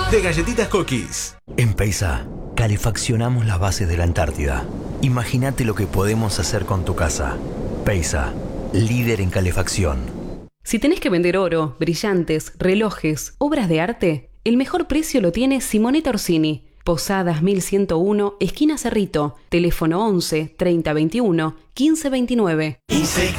de Galletitas Cookies. En Peisa, calefaccionamos las bases de la Antártida. Imagínate lo que podemos hacer con tu casa. Peisa, líder en calefacción. Si tenés que vender oro, brillantes, relojes, obras de arte, el mejor precio lo tiene Simonetta Orsini. Posadas 1101, esquina Cerrito. Teléfono 11 30 21 15 29.